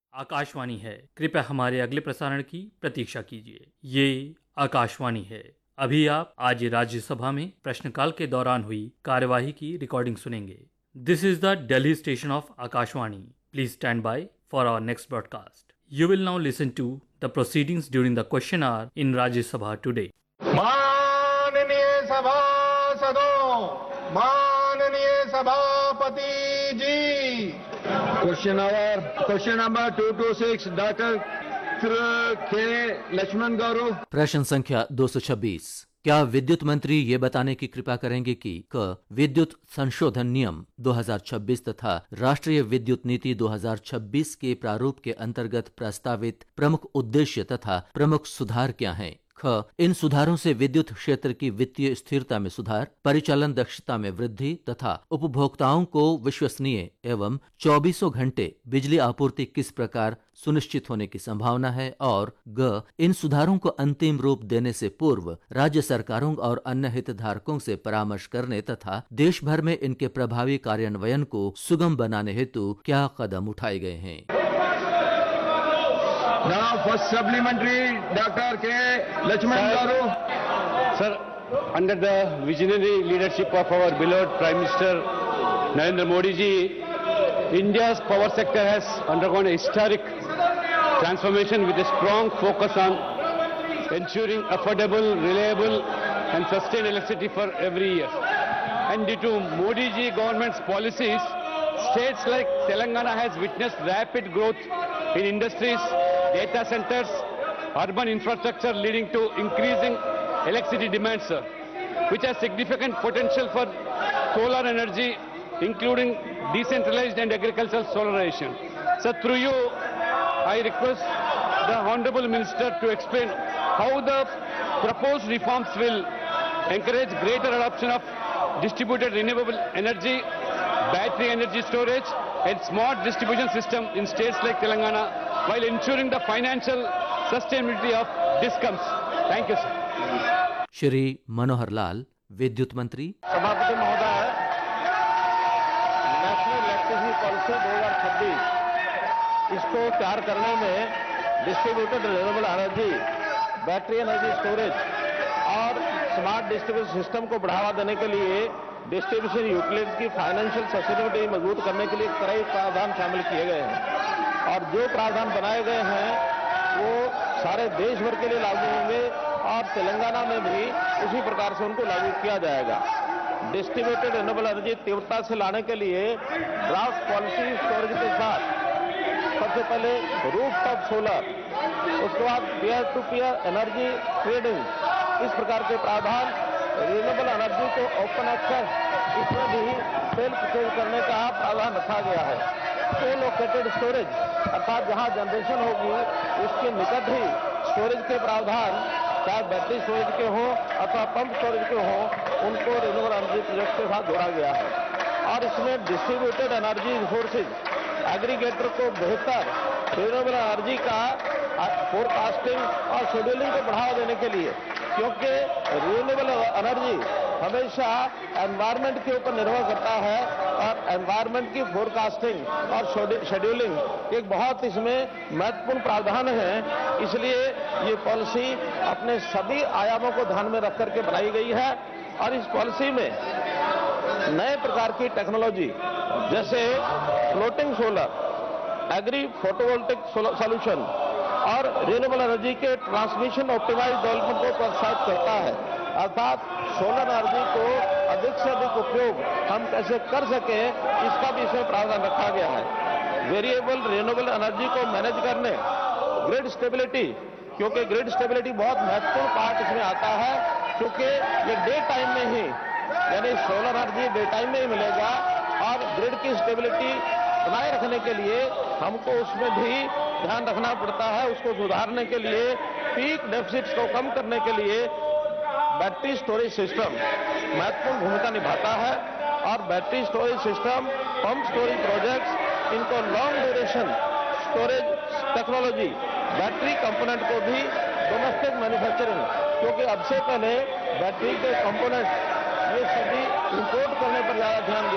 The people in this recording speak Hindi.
आकाशवाणी है। कृपया हमारे अगले प्रसारण की प्रतीक्षा कीजिए। ये आकाशवाणी है। अभी आप आज राज्यसभा में प्रश्नकाल के दौरान हुई कार्यवाही की रिकॉर्डिंग सुनेंगे। This is the Delhi station of Akashvani. Please stand by for our next broadcast. You will now listen to the proceedings during the question our in Rajya Sabha today. माननीय सभासदों, माननीय सभापति जी। क्वेश्चन नंबर 226 डॉक्टर के लक्ष्मण गौरव। प्रश्न संख्या 226। क्या विद्युत मंत्री ये बताने की कृपा करेंगे कि विद्युत संशोधन नियम 2026 तथा राष्ट्रीय विद्युत नीति 2026 के प्रारूप के अंतर्गत प्रस्तावित प्रमुख उद्देश्य तथा प्रमुख सुधार क्या हैं? इन सुधारों से विद्युत क्षेत्र की वित्तीय स्थिरता में सुधार, परिचालन दक्षता में वृद्धि तथा उपभोक्ताओं को विश्वसनीय एवं 24 घंटे बिजली आपूर्ति किस प्रकार सुनिश्चित होने की संभावना है? और इन सुधारों को अंतिम रूप देने से पूर्व राज्य सरकारों और अन्य हितधारकों से परामर्श करने तथा देश भर में इनके प्रभावी कार्यान्वयन को सुगम बनाने हेतु क्या कदम उठाए गए हैं? Now, first supplementary, Dr. K. Lachman Garu. Sir, under the visionary leadership of our beloved Prime Minister Narendra Modi ji, India's power sector has undergone a historic transformation with a strong focus on ensuring affordable, reliable and sustained electricity for every year. And due to Modi ji government's policies, states like Telangana has witnessed rapid growth in industries, data centers, urban infrastructure leading to increasing electricity demand, sir, which has significant potential for solar energy, including decentralized and agricultural solarization. So through you, I request the Honorable Minister to explain how the proposed reforms will encourage greater adoption of distributed renewable energy, battery energy storage and smart distribution system in states like Telangana while ensuring the financial sustainability of DISCOMs. Thank you, sir. Shri Manohar Lal, विद्युत मंत्री। सभापति महोदय, नेशनल इलेक्ट्रिसिटी पॉलिसी 2026 इसको तैयार करने में distributed renewable energy, battery energy storage और स्मार्ट डिस्ट्रीब्यूशन सिस्टम को बढ़ावा देने के लिए डिस्ट्रीब्यूशन यूटिलिटीज की फाइनेंशियल सस्टेनेबिलिटी मजबूत करने के लिए कई प्रावधान शामिल किए गए हैं और जो प्रावधान बनाए गए हैं वो सारे देश भर के लिए लागू होंगे और तेलंगाना में भी उसी प्रकार से उनको लागू किया जाएगा। डिस्ट्रीब्यूटेड रिन्यूएबल एनर्जी तीव्रता से लाने के लिए ड्राफ्ट पॉलिसी स्टोरेज के साथ सबसे पहले रूफटॉप सोलर, उसके बाद peer to peer energy trading, इस प्रकार के प्रावधान, रिन्यूएबल एनर्जी को ओपन एक्सेस, इसमें भी सेल परचेज करने का प्रावधान रखा गया है। कोलोकेटेड स्टोरेज अर्थात जहां जनरेशन होगी उसके निकट ही स्टोरेज के प्रावधान, चाहे बैटरी स्टोरेज के हो अथवा पंप स्टोरेज के हो, उनको रिन्यूएबल एनर्जी प्रोजेक्ट के साथ जोड़ा गया है। और इसमें डिस्ट्रीब्यूटेड एनर्जी रिसोर्सेज एग्रीगेटर को बेहतर रिन्यूएबल एनर्जी का फोरकास्टिंग और शेड्यूलिंग को बढ़ावा देने के लिए, क्योंकि रिन्यूएबल एनर्जी हमेशा एनवायरनमेंट के ऊपर निर्भर करता है और एनवायरनमेंट की फोरकास्टिंग और शेड्यूलिंग एक बहुत इसमें महत्वपूर्ण प्रावधान है। इसलिए ये पॉलिसी अपने सभी आयामों को ध्यान में रख करके बनाई गई है और इस पॉलिसी में नए प्रकार की टेक्नोलॉजी जैसे floating solar, agree photovoltaic solution और रिन्यूएबल एनर्जी के ट्रांसमिशन ऑप्टिमाइज डेवलपमेंट को प्रोत्साहित करता है। अर्थात सोलर एनर्जी को अधिक से अधिक उपयोग हम कैसे कर सके, इसका भी इसमें प्रावधान रखा गया है। वेरिएबल रिन्यूएबल एनर्जी को मैनेज करने, ग्रिड स्टेबिलिटी, क्योंकि ग्रिड स्टेबिलिटी बहुत महत्वपूर्ण पार्ट इसमें आता है, क्योंकि ये डे टाइम में ही, यानी सोलर एनर्जी डे टाइम में ही मिलेगा और ग्रिड की स्टेबिलिटी बनाए रखने के लिए हमको उसमें भी ध्यान रखना पड़ता है। उसको सुधारने के लिए, पीक डेफिसिट्स को कम करने के लिए बैटरी स्टोरेज सिस्टम महत्वपूर्ण भूमिका निभाता है और battery storage system, pump storage projects, इनको long duration storage technology, battery component को भी डोमेस्टिक मैन्युफैक्चरिंग, क्योंकि अब से पहले बैटरी के कंपोनेंट ये सभी इंपोर्ट करने पर ज्यादा ध्यान दिया